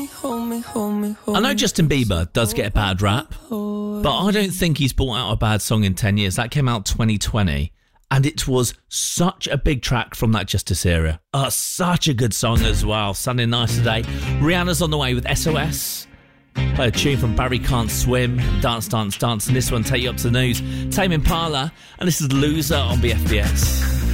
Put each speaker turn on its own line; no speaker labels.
I know Justin Bieber does get a bad rap, but I don't think he's brought out a bad song in 10 years. That came out 2020, and it was such a big track from that Justice era. Such a good song as well. Sounding nice today. Rihanna's on the way with SOS. Play a tune from Barry Can't Swim, Dance, Dance, Dance, and this one, Take You Up to the News. Tame Impala, and this is Loser on BFBS.